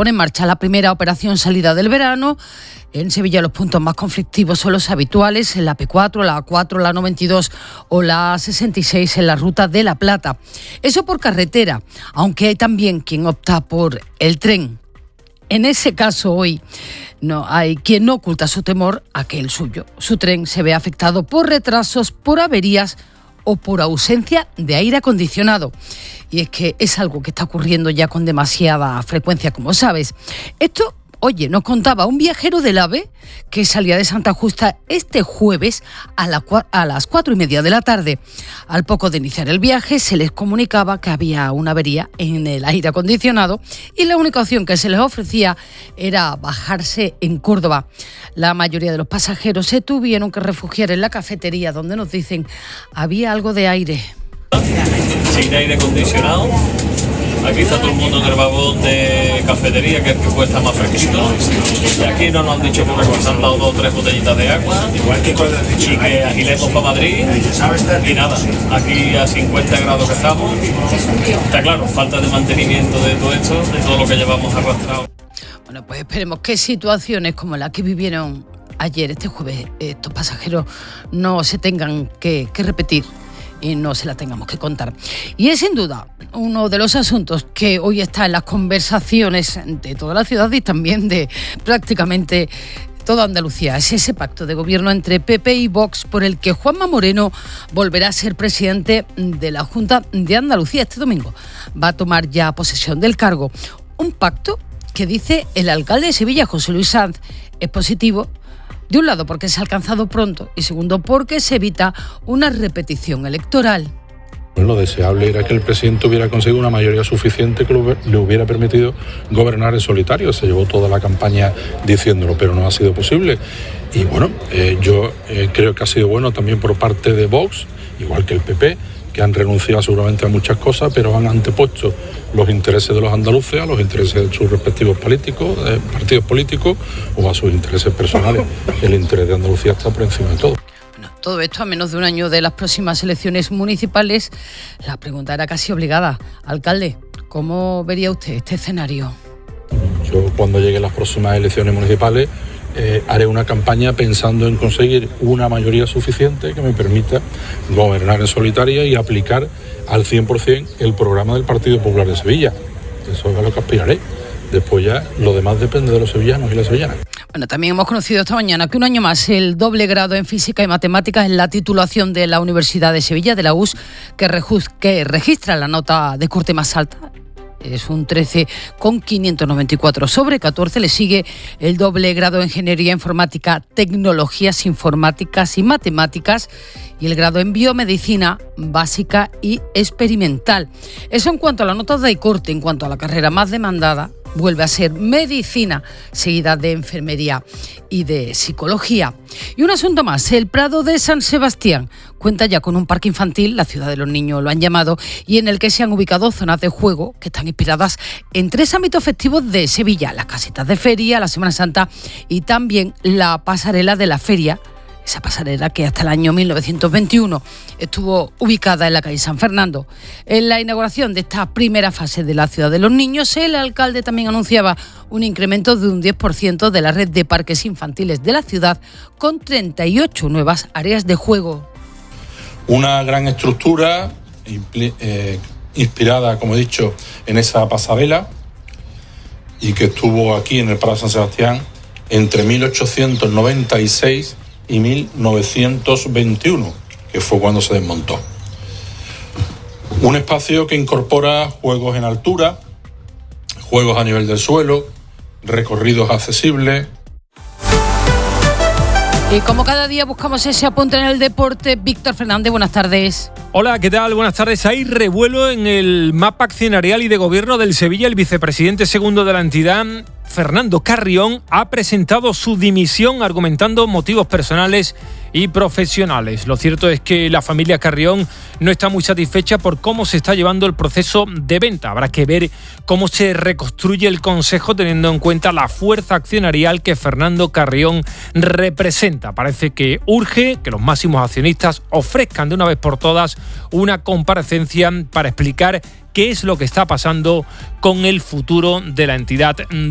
pone en marcha la primera operación salida del verano. En Sevilla los puntos más conflictivos son los habituales, en la P4, la A4, la 92 o la A66 en la Ruta de la Plata. Eso por carretera, aunque hay también quien opta por el tren. En ese caso hoy no hay quien no oculta su temor a que su tren se vea afectado por retrasos, por averías o por ausencia de aire acondicionado. Y es que es algo que está ocurriendo ya con demasiada frecuencia, como sabes. Esto, oye, nos contaba un viajero del AVE que salía de Santa Justa este jueves a las 4:30 de la tarde. Al poco de iniciar el viaje se les comunicaba que había una avería en el aire acondicionado y la única opción que se les ofrecía era bajarse en Córdoba. La mayoría de los pasajeros se tuvieron que refugiar en la cafetería, donde nos dicen había algo de aire. Sin aire acondicionado. Aquí está todo el mundo en el vagón de cafetería, que es el que cuesta más fresquito. Y aquí no nos han dicho porque nos han dado 2 o 3 botellitas de agua. Igual que y que agilemos para Madrid. Y nada, aquí a 50 grados que estamos. Está claro, falta de mantenimiento de todo esto, de todo lo que llevamos arrastrado. Bueno, pues esperemos que situaciones como la que vivieron ayer, este jueves, estos pasajeros no se tengan que repetir y no se la tengamos que contar. Y es sin duda uno de los asuntos que hoy está en las conversaciones de toda la ciudad y también de prácticamente toda Andalucía. Es ese pacto de gobierno entre PP y Vox por el que Juanma Moreno volverá a ser presidente de la Junta de Andalucía este domingo. Va a tomar ya posesión del cargo. Un pacto que, dice el alcalde de Sevilla, José Luis Sanz, es positivo. De un lado, porque se ha alcanzado pronto y segundo, porque se evita una repetición electoral. Lo deseable era que el presidente hubiera conseguido una mayoría suficiente que le hubiera permitido gobernar en solitario. Se llevó toda la campaña diciéndolo, pero no ha sido posible. Y bueno, yo creo que ha sido bueno también por parte de Vox, igual que el PP, que han renunciado seguramente a muchas cosas, pero han antepuesto los intereses de los andaluces a los intereses de sus respectivos partidos políticos o a sus intereses personales. El interés de Andalucía está por encima de todo. Bueno, todo esto a menos de un año de las próximas elecciones municipales. La pregunta era casi obligada. Alcalde, ¿cómo vería usted este escenario? Yo, cuando lleguen las próximas elecciones municipales, haré una campaña pensando en conseguir una mayoría suficiente que me permita gobernar en solitaria y aplicar al 100% el programa del Partido Popular de Sevilla. Eso es a lo que aspiraré. Después ya lo demás depende de los sevillanos y las sevillanas. Bueno, también hemos conocido esta mañana que un año más el doble grado en Física y Matemáticas en la titulación de la Universidad de Sevilla, de la US, que registra la nota de corte más alta. Es un 13,594 sobre 14. Le sigue el doble grado en Ingeniería Informática, Tecnologías Informáticas y Matemáticas y el grado en Biomedicina Básica y Experimental. Eso en cuanto a la nota de corte. En cuanto a la carrera más demandada, vuelve a ser Medicina, seguida de Enfermería y de Psicología. Y un asunto más, el Prado de San Sebastián cuenta ya con un parque infantil, la ciudad de los niños lo han llamado, y en el que se han ubicado zonas de juego que están inspiradas en 3 ámbitos festivos de Sevilla: las casitas de feria, la Semana Santa y también la pasarela de la feria. Esa pasarela que hasta el año 1921 estuvo ubicada en la calle San Fernando. En la inauguración de esta primera fase de la Ciudad de los Niños, el alcalde también anunciaba un incremento de un 10% de la red de parques infantiles de la ciudad, con 38 nuevas áreas de juego. Una gran estructura inspirada, como he dicho, en esa pasarela y que estuvo aquí en el Prado de San Sebastián entre 1896 y 1921, que fue cuando se desmontó. Un espacio que incorpora juegos en altura, juegos a nivel del suelo, recorridos accesibles. Y como cada día buscamos ese apunte en el deporte, Víctor Fernández, buenas tardes. Hola, ¿qué tal? Buenas tardes. Hay revuelo en el mapa accionarial y de gobierno del Sevilla. El vicepresidente segundo de la entidad, Fernando Carrión, ha presentado su dimisión argumentando motivos personales y profesionales. Lo cierto es que la familia Carrión no está muy satisfecha por cómo se está llevando el proceso de venta. Habrá que ver cómo se reconstruye el Consejo teniendo en cuenta la fuerza accionarial que Fernando Carrión representa. Parece que urge que los máximos accionistas ofrezcan de una vez por todas una comparecencia para explicar qué es lo que está pasando con el futuro de la entidad